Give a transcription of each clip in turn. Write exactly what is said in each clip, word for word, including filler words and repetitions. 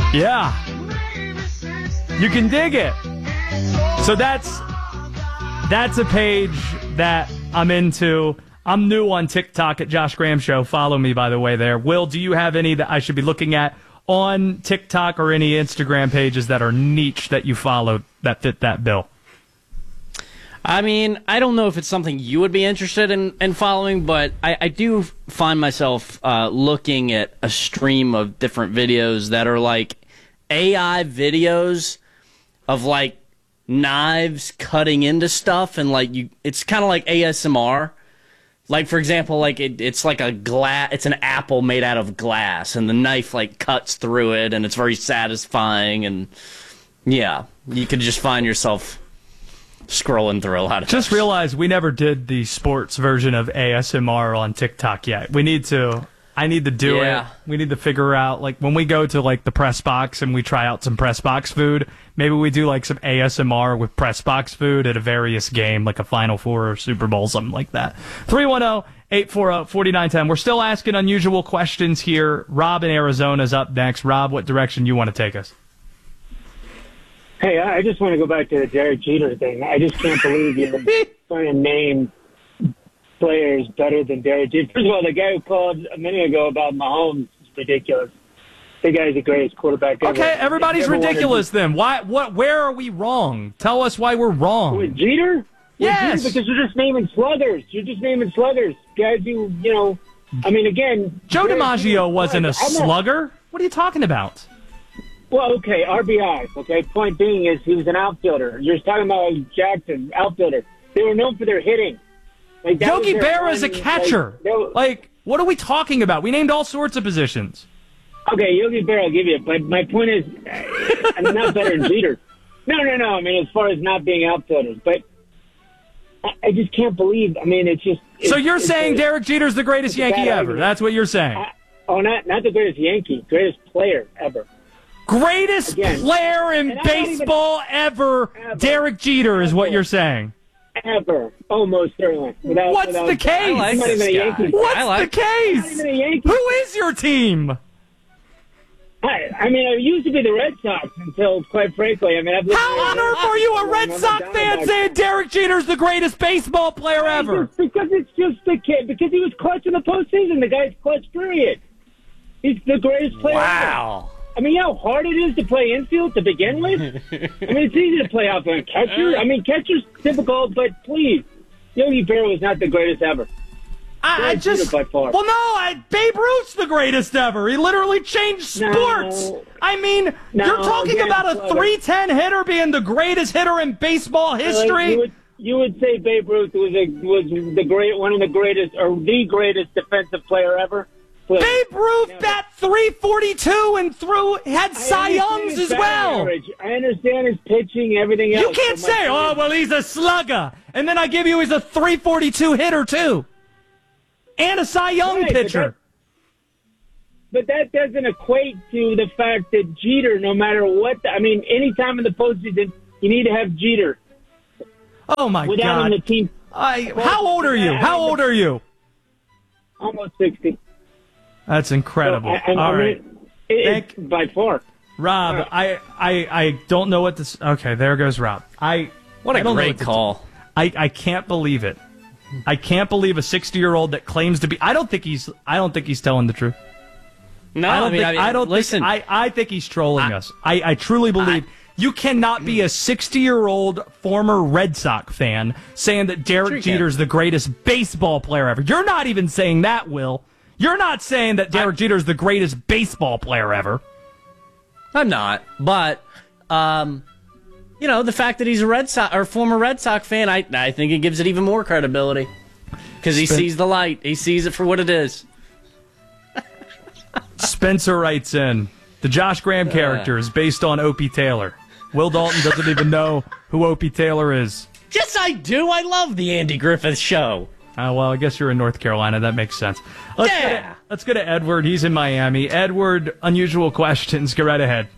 Yeah. You can dig it. So that's that's a page that I'm into. I'm new on TikTok at Josh Graham Show. Follow me, by the way, there. Will, do you have any that I should be looking at on TikTok or any Instagram pages that are niche that you follow that fit that bill? I mean, I don't know if it's something you would be interested in, in following, but I, I do find myself uh, looking at a stream of different videos that are like A I videos of like knives cutting into stuff, and like you, it's kind of like A S M R. Like, for example, like it, it's like a glass, it's an apple made out of glass, and the knife like cuts through it, and it's very satisfying, and yeah, you could just find yourself scrolling through a lot of Just things. realized we never did the sports version of A S M R on TikTok yet. We need to. I need to do Yeah. it. We need to figure out, like, when we go to, like, the press box and we try out some press box food, maybe we do, like, some A S M R with press box food at a various game, like a Final Four or Super Bowl, something like that. three one zero, eight four zero, four nine one zero. We're still asking unusual questions here. Rob in Arizona is up next. Rob, what direction you want to take us? Hey, I just want to go back to the Derek Jeter thing. I just can't believe you're trying to name players better than Derek Jeter. First of all, the guy who called a minute ago about Mahomes is ridiculous. The guy's the greatest quarterback ever. Okay, everybody's Never ridiculous wanted then. Why? What? Where are we wrong? Tell us why we're wrong. With Jeter? With Yes. Jeter, because you're just naming sluggers. You're just naming sluggers. Guys who, you know, I mean, again. Joe Derek DiMaggio Jeter- wasn't a I'm not- slugger. What are you talking about? Well, okay, R B I. Okay, point being is he was an outfielder. You're talking about Jackson, outfielder. They were known for their hitting. Like, that was Yogi their Berra is a one, catcher. Like, they were- Like, what are we talking about? We named all sorts of positions. okay, Yogi Berra, I'll give you it. But my point is, uh, I'm not better than Jeter. No, no, no. I mean, as far as not being outfielders, but I, I just can't believe. I mean, it's just. It's, So you're it's saying a, Derek Jeter's the greatest it's a Yankee bad ever? argument. That's what you're saying. I, oh, not not the greatest Yankee, greatest player ever. Greatest Again. player in And I don't even- baseball ever, Ever. Derek Jeter is what Ever. you're saying. Ever, almost certainly. Without, What's without, the case? I like I'm not this even a guy. Yankee. What's I like- the case? I'm not even a Yankee. Who is your team? I, I mean, I used to be the Red Sox until, quite frankly, I mean, I've lived How on there- earth are you a Red I'm Sox down fan about- saying Derek Jeter's the greatest baseball player ever? It's because it's just the kid. Because he was clutch in the postseason. The guy's clutch, period. He's the greatest player ever. Wow. I mean, you know how hard it is to play infield to begin with? I mean, it's easy to play outfield and catcher. I mean, catcher's difficult, but please, Yogi Berra was not the greatest ever. I, I Derek Jeter just by far. well, no, I, Babe Ruth's the greatest ever. He literally changed No. sports. I mean, No, you're talking again, about a Slugger. three ten hitter being the greatest hitter in baseball Like, history. you would you would say Babe Ruth was a, was the great one of the greatest or the greatest defensive player ever. Please. Babe Ruth Never. bat three forty-two and threw had I Cy understand Youngs his as batting well. average. I understand his pitching, everything else. You can't but my say, point oh is- well, he's a slugger, and then I give you he's a three forty-two hitter too, and a Cy Young Right, but pitcher. But that doesn't equate to the fact that Jeter, no matter what, the, I mean, any time in the postseason, you need to have Jeter. Oh my Without him, God! the team I, how old are you? How old are you? almost sixty. That's incredible. So, I, I, All I right. mean, it, it's Thank- by far. Rob, I, I, I don't know what this. Okay, there goes Rob. I What I a don't know great what to- call. I, I can't believe it. I can't believe a sixty-year-old that claims to be. I don't think he's. I don't think he's telling the truth. No, I I, don't mean, think. I, mean, I don't listen. Think, I, I think he's trolling I- us. I, I truly believe. you cannot be a sixty-year-old former Red Sox fan saying that Derek Sure Jeter's the greatest baseball player ever. You're not even saying that, Will. You're not saying that Derek Jeter's the greatest baseball player ever. I'm not, but um, you know, the fact that he's a Red Sox or former Red Sox fan, I I think it gives it even more credibility because he Spen- sees the light. He sees it for what it is. Spencer writes in, the Josh Graham character is based on Opie Taylor. Will Dalton doesn't even know who Opie Taylor is. Yes, I do. I love the Andy Griffith Show. Uh, well, I guess you're in North Carolina. That makes sense. Let's Yeah. Go to, let's go to Edward. He's in Miami. Edward, unusual questions. Go right ahead.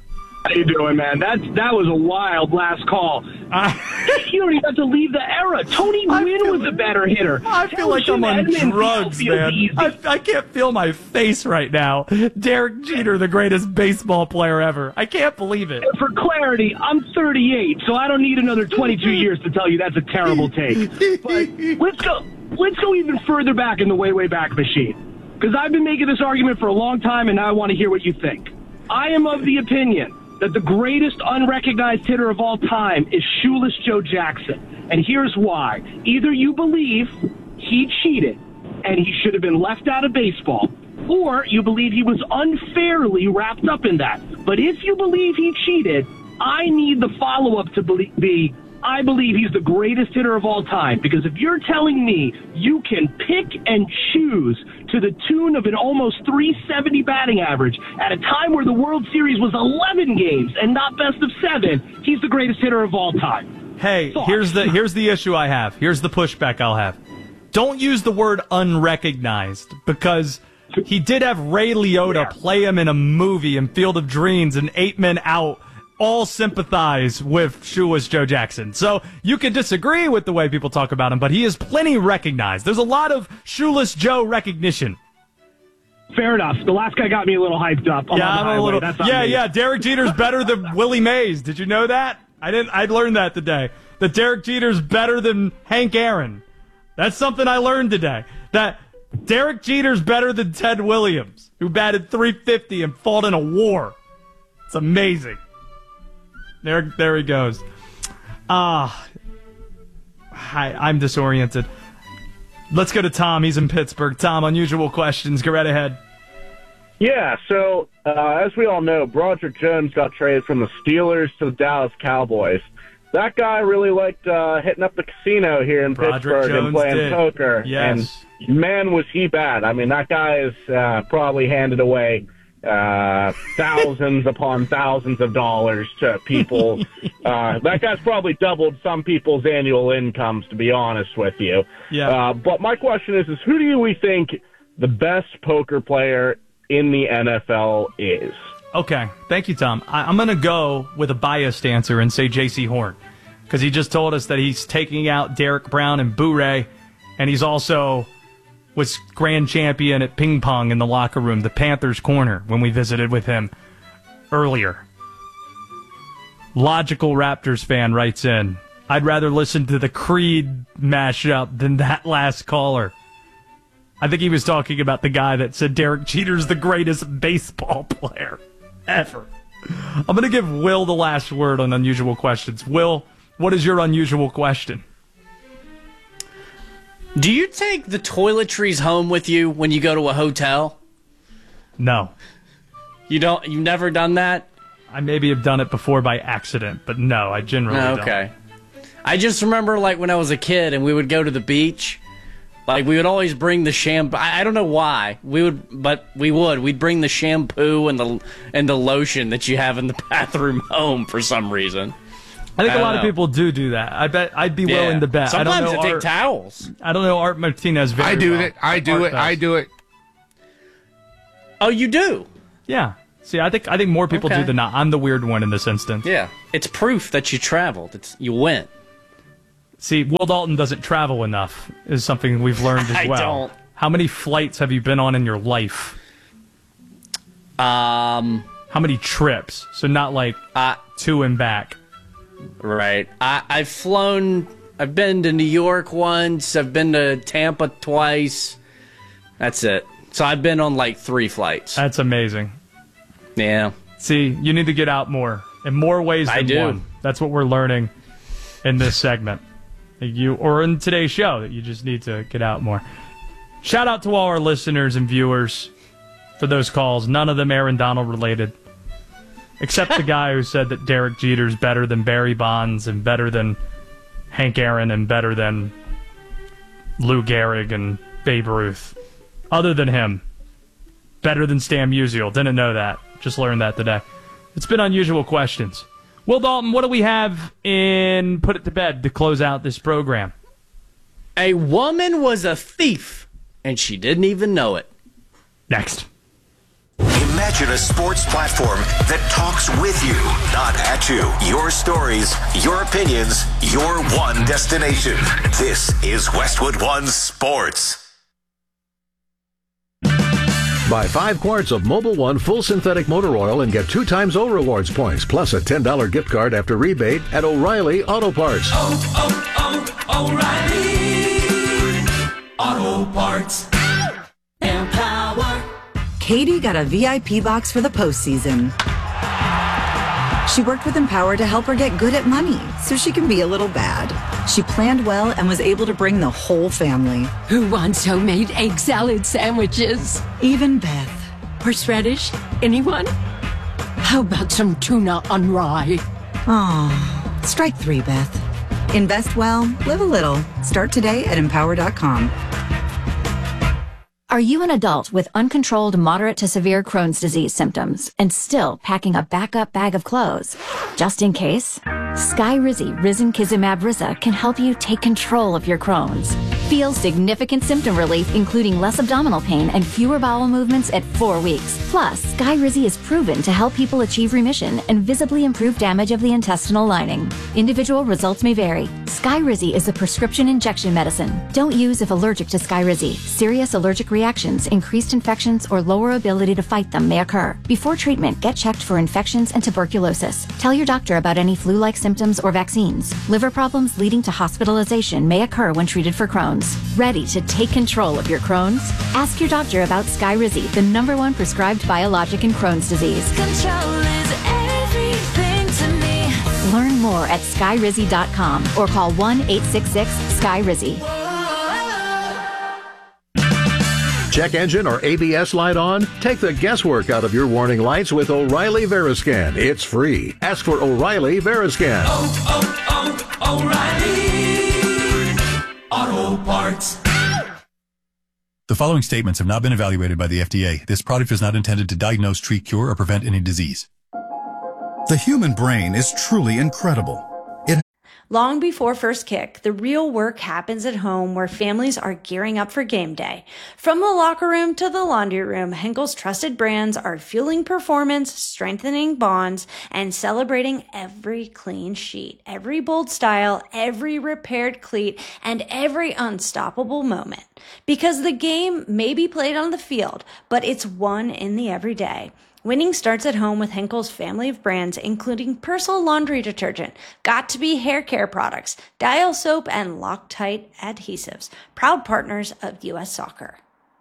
How you doing, man? That that was a wild last call. Uh, You don't even have to leave the era. Tony I Gwynn feel- was a better hitter. I feel Tell like I'm Jim on Edmonds drugs, feels man. easy. I, I can't feel my face right now. Derek Jeter, the greatest baseball player ever. I can't believe it. For clarity, I'm thirty-eight, so I don't need another twenty-two years to tell you that's a terrible take. But let's go. Let's go even further back in the way, way back machine. Because I've been making this argument for a long time, and now I want to hear what you think. I am of the opinion that the greatest unrecognized hitter of all time is Shoeless Joe Jackson. And here's why. Either you believe he cheated and he should have been left out of baseball, or you believe he was unfairly wrapped up in that. But if you believe he cheated, I need the follow-up to be, I believe he's the greatest hitter of all time. Because if you're telling me you can pick and choose to the tune of an almost three seventy batting average at a time where the World Series was eleven games and not best of seven, he's the greatest hitter of all time. Hey, Thoughts? here's the here's the issue I have. Here's the pushback I'll have. Don't use the word unrecognized, because he did have Ray Liotta Yeah. play him in a movie in Field of Dreams and Eight Men Out. All sympathize with Shoeless Joe Jackson. So you can disagree with the way people talk about him, but he is plenty recognized. There's a lot of Shoeless Joe recognition. Fair enough. The last guy got me a little hyped up. I'm Yeah, on the I'm a highway. little. That's on Yeah, me. yeah. Derek Jeter's better than Willie Mays. Did you know that? I didn't. I learned that today. That Derek Jeter's better than Hank Aaron. That's something I learned today. That Derek Jeter's better than Ted Williams, who batted three fifty and fought in a war. It's amazing. There, there he goes. Ah, hi. I'm disoriented. Let's go to Tom. He's in Pittsburgh. Tom, unusual questions. Go right ahead. Yeah, so uh, as we all know, Broderick Jones got traded from the Steelers to the Dallas Cowboys. That guy really liked uh, hitting up the casino here in Broderick Pittsburgh Jones and playing did. poker. Yes. And man, was he bad. I mean, that guy has uh, probably handed away uh, thousands upon thousands of dollars to people. uh, that guy's probably doubled some people's annual incomes, to be honest with you. Yeah. Uh, but my question is, is who do we think the best poker player in the N F L is? Okay, thank you, Tom. I, I'm going to go with a biased answer and say J C Horn, because he just told us that he's taking out Derek Brown and Boo Ray, and he's also was grand champion at ping pong in the locker room, the Panthers corner, when we visited with him earlier. Logical Raptors fan writes in, I'd rather listen to the Creed mashup than that last caller. I think he was talking about the guy that said Derek Jeter's the greatest baseball player ever. I'm going to give Will the last word on unusual questions. Will, what is your unusual question? Do you take the toiletries home with you when you go to a hotel? No. You don't. You've never done that? I maybe have done it before by accident, but no, I generally No, don't. okay. I just remember, like, when I was a kid and we would go to the beach, like, we would always bring the shampoo. I, I don't know why. We would, but we would. We'd bring the shampoo and the and the lotion that you have in the bathroom home for some reason. I think I a lot don't of know. people do do that. I bet I'd be willing to bet. Sometimes I don't know I take Art, towels. I don't know Art Martinez very I do well. it. I do Art it. I does. do it. Oh, you do? Yeah. See, I think I think more people Okay. do than not. I'm the weird one in this instance. Yeah. It's proof that you traveled. It's you went. See, Will Dalton doesn't travel enough is something we've learned as I well. don't. How many flights have you been on in your life? Um. How many trips? So not like Uh, two and back. Right. I, I've flown. I've been to New York once. I've been to Tampa twice. That's it. So I've been on like three flights. That's amazing. Yeah. See, you need to get out more in more ways than I do. one. That's what we're learning in this segment. You or in today's show that you just need to get out more. Shout out to all our listeners and viewers for those calls. None of them Aaron Donald related. Except the guy who said that Derek Jeter's better than Barry Bonds and better than Hank Aaron and better than Lou Gehrig and Babe Ruth. Other than him, better than Stan Musial. Didn't know that. Just learned that today. It's been unusual questions. Will Dalton, what do we have in Put It to Bed to close out this program? A woman was a thief, and she didn't even know it. Next. In Imagine a sports platform that talks with you, not at you. Your stories, your opinions, your one destination. This is Westwood One Sports. Buy five quarts of Mobil One full synthetic motor oil and get two times O Rewards points, plus a ten dollars gift card after rebate at O'Reilly Auto Parts. Oh, oh, oh, O'Reilly Auto Parts. Empower. Katie got a V I P box for the postseason. She worked with Empower to help her get good at money so she can be a little bad. She planned well and was able to bring the whole family. Who wants homemade egg salad sandwiches? Even Beth. Horseradish? Anyone? How about some tuna on rye? Aw, strike three, Beth. Invest well, live a little. Start today at empower dot com. Are you an adult with uncontrolled moderate to severe Crohn's disease symptoms and still packing a backup bag of clothes? Just in case, Skyrizi Risankizumab Riza can help you take control of your Crohn's. Feel significant symptom relief, including less abdominal pain and fewer bowel movements at four weeks. Plus, Skyrizi is proven to help people achieve remission and visibly improve damage of the intestinal lining. Individual results may vary. Skyrizi is a prescription injection medicine. Don't use if allergic to Skyrizi. Serious allergic reactions, increased infections, or lower ability to fight them may occur. Before treatment, get checked for infections and tuberculosis. Tell your doctor about any flu-like symptoms or vaccines. Liver problems leading to hospitalization may occur when treated for Crohn's. Ready to take control of your Crohn's? Ask your doctor about Skyrizi, the number one prescribed biologic in Crohn's disease. Control is everything to me. Learn more at skyrizi dot com or call one eight six six Skyrizi. Check engine or A B S light on? Take the guesswork out of your warning lights with O'Reilly Veriscan. It's free. Ask for O'Reilly Veriscan. Oh, oh, oh, O'Reilly Auto Parts. The following statements have not been evaluated by the F D A. This product is not intended to diagnose, treat, cure, or prevent any disease. The human brain is truly incredible. It Long before first kick, the real work happens at home where families are gearing up for game day. From the locker room to the laundry room, Henkel's trusted brands are fueling performance, strengthening bonds, and celebrating every clean sheet, every bold style, every repaired cleat, and every unstoppable moment. Because the game may be played on the field, but it's won in the everyday. Winning starts at home with Henkel's family of brands, including Persil laundry detergent, Got2b hair care products, Dial soap, and Loctite adhesives. Proud partners of U S Soccer.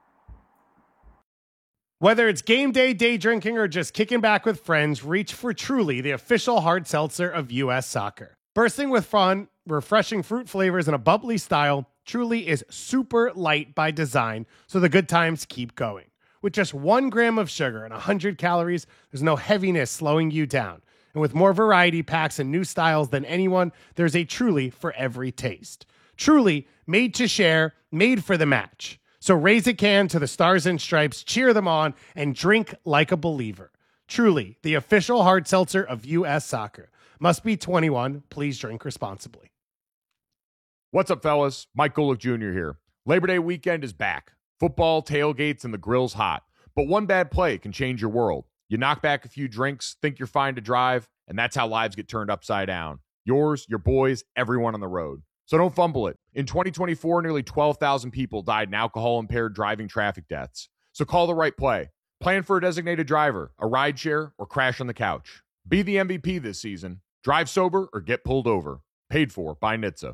Whether it's game day, day drinking, or just kicking back with friends, reach for Truly, the official hard seltzer of U S Soccer. Bursting with fun, refreshing fruit flavors, and a bubbly style, Truly is super light by design, so the good times keep going. With just one gram of sugar and one hundred calories, there's no heaviness slowing you down. And with more variety packs and new styles than anyone, there's a Truly for every taste. Truly, made to share, made for the match. So raise a can to the Stars and Stripes, cheer them on, and drink like a believer. Truly, the official hard seltzer of U S Soccer. Must be twenty-one. Please drink responsibly. What's up, fellas? Mike Golick Junior here. Labor Day weekend is back. Football, tailgates, and the grill's hot. But one bad play can change your world. You knock back a few drinks, think you're fine to drive, and that's how lives get turned upside down. Yours, your boys, everyone on the road. So don't fumble it. In twenty twenty-four, nearly twelve thousand people died in alcohol-impaired driving traffic deaths. So call the right play. Plan for a designated driver, a rideshare, or crash on the couch. Be the M V P this season. Drive sober or get pulled over. Paid for by N H T S A.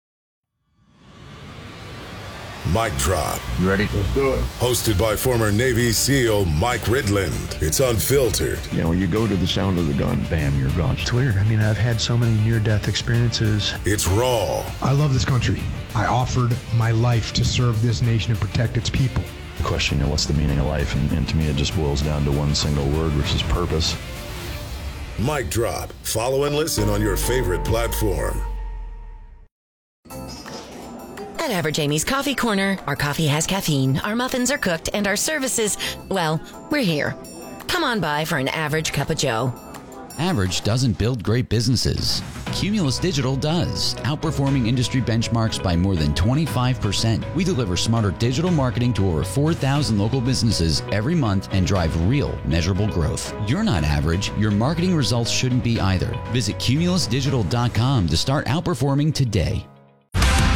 Mic Drop. You ready? Let's do it. Hosted by former Navy SEAL Mike Ridland. It's unfiltered. You know, when you go to the sound of the gun, bam, you're gone. It's weird. I mean, I've had so many near-death experiences. It's raw. I love this country. I offered my life to serve this nation and protect its people. The question, you know, what's the meaning of life? And, and to me, it just boils down to one single word, which is purpose. Mic Drop. Follow and listen on your favorite platform. At Average Amy's Coffee Corner, our coffee has caffeine, our muffins are cooked, and our services, well, we're here. Come on by for an average cup of joe. Average doesn't build great businesses. Cumulus Digital does, outperforming industry benchmarks by more than twenty-five percent. We deliver smarter digital marketing to over four thousand local businesses every month and drive real, measurable growth. You're not average. Your marketing results shouldn't be either. Visit cumulus digital dot com to start outperforming today.